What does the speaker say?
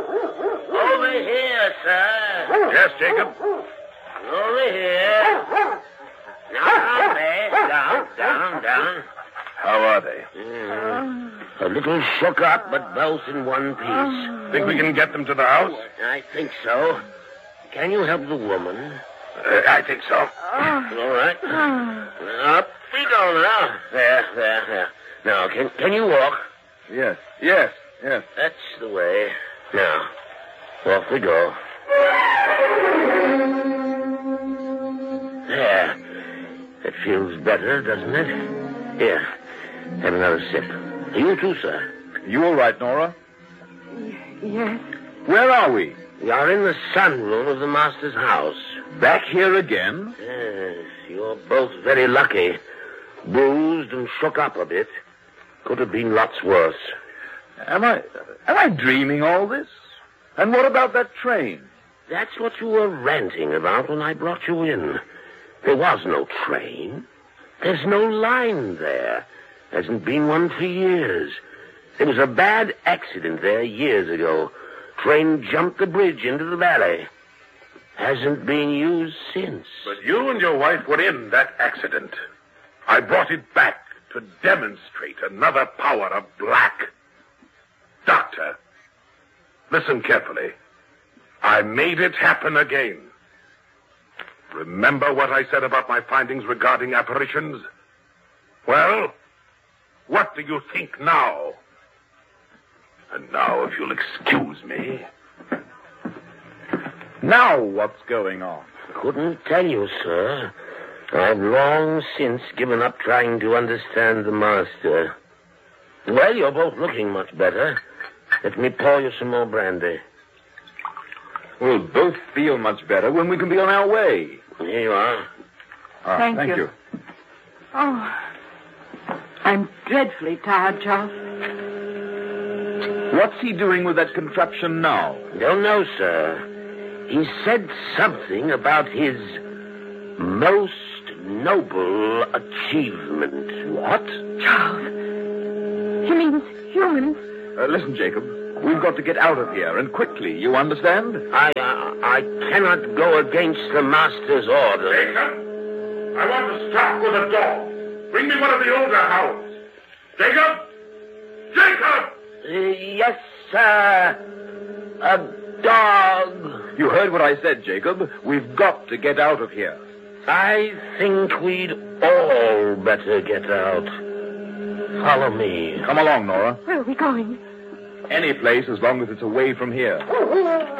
Over here, sir. Yes, Jacob? Over here. Now, down. How are they? A little shook up, but both in one piece. Think we can get them to the house? I think so. Can you help the woman? I think so. All right. Up we go now. There. Now, can you walk? Yes. That's the way. Now, off we go. There. It feels better, doesn't it? Here, have another sip. You too, sir. You all right, Nora? Yes. Where are we? We are in the sunroom of the master's house. Back here again? Yes, you're both very lucky. Bruised and shook up a bit. Could have been lots worse. Am I dreaming all this? And what about that train? That's what you were ranting about when I brought you in. There was no train. There's no line there. Hasn't been one for years. There was a bad accident there years ago. Train jumped the bridge into the valley. Hasn't been used since. But you and your wife were in that accident. I brought it back to demonstrate another power of black. Doctor, listen carefully. I made it happen again. Remember what I said about my findings regarding apparitions? Well, what do you think now? And now, if you'll excuse me. Now what's going on? Couldn't tell you, sir. I've long since given up trying to understand the master. Well, you're both looking much better. Let me pour you some more brandy. We'll both feel much better when we can be on our way. Here you are. Thank you. Oh, I'm dreadfully tired, Charles. What's he doing with that contraption now? Don't know, sir. He said something about his most noble achievement. What? Charles, he means humans. Listen, Jacob. We've got to get out of here, and quickly, you understand? I cannot go against the master's orders. Jacob, I want to start with a dog. Bring me one of the older hounds. Jacob! Yes, sir. A dog. You heard what I said, Jacob. We've got to get out of here. I think we'd all better get out. Follow me. Come along, Nora. Where are we going? Any place as long as it's away from here.